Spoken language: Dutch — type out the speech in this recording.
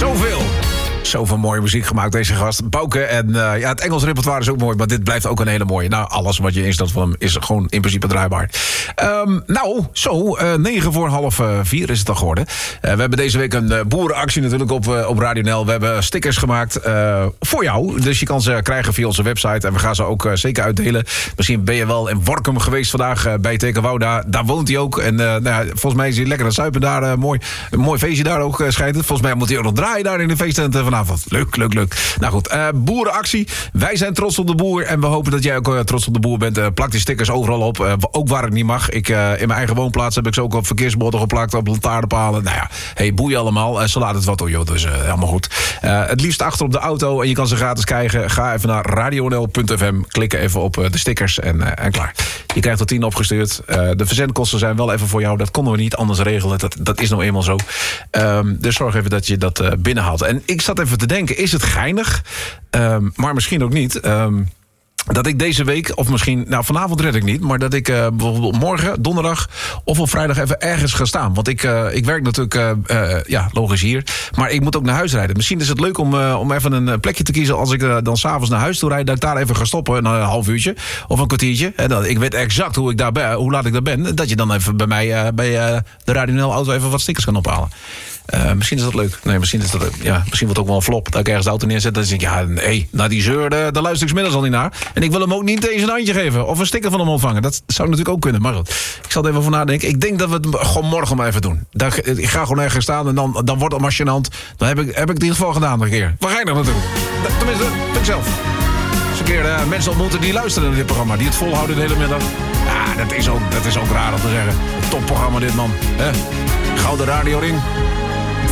Zoveel mooie muziek gemaakt, deze gast. Bouke. En het Engels repertoire is ook mooi, maar dit blijft ook een hele mooie. Nou, alles wat je instelt van hem is gewoon in principe draaibaar. 9 voor half 4 is het al geworden. We hebben deze week een boerenactie natuurlijk op Radio NL. We hebben stickers gemaakt voor jou. Dus je kan ze krijgen via onze website. En we gaan ze ook zeker uitdelen. Misschien ben je wel in Workum geweest vandaag bij Tekenwouw. Daar woont hij ook. En volgens mij is hij lekker aan het zuipen daar. Een mooi feestje daar ook schijnt het. Volgens mij moet hij ook nog draaien daar in de feesttent vanavond. Leuk. Nou goed, boerenactie. Wij zijn trots op de boer. En we hopen dat jij ook trots op de boer bent. Plak die stickers overal op. Ook waar het niet mag. In mijn eigen woonplaats heb ik ze ook op verkeersborden geplakt. Op lantaarnpalen. Nou ja, boeien allemaal. Ze laten het wat door, joh. Dus helemaal goed. Het liefst achter op de auto. En je kan ze gratis krijgen. Ga even naar radionl.fm. Klik even op de stickers en klaar. Je krijgt er 10 opgestuurd. De verzendkosten zijn wel even voor jou. Dat konden we niet anders regelen. Dat is nou eenmaal zo. Dus zorg even dat je dat binnenhaalt. En ik zat even te denken, is het geinig? Maar misschien ook niet. Dat ik deze week, of misschien, vanavond red ik niet, maar dat ik bijvoorbeeld morgen, donderdag of op vrijdag even ergens ga staan. Want ik werk natuurlijk, logisch hier, maar ik moet ook naar huis rijden. Misschien is het leuk om even een plekje te kiezen als ik dan s'avonds naar huis toe rijd, dat ik daar even ga stoppen, een half uurtje of een kwartiertje. En ik weet exact hoe laat ik daar ben, dat je dan even bij mij bij de Radio NL auto even wat stickers kan ophalen. Misschien is dat leuk. Nee, misschien is dat misschien wordt het ook wel een flop. Dat ik ergens de auto neerzet. Dan denk ik, naar die zeur, daar luister ik 's middags al niet naar. En ik wil hem ook niet eens een handje geven. Of een sticker van hem ontvangen. Dat zou natuurlijk ook kunnen. Maar goed, ik zal er even over nadenken. Ik denk dat we het gewoon morgen maar even doen. Ik ga gewoon ergens staan en dan wordt het maar gênant. Dan heb ik het in ieder geval gedaan een keer. Wat geinig natuurlijk. Tenminste, vind ik zelf. Als een keer mensen ontmoeten die luisteren naar dit programma. Die het volhouden de hele middag. Ja, dat is ook raar om te zeggen. Een topprogramma dit, man. Gouden radioring.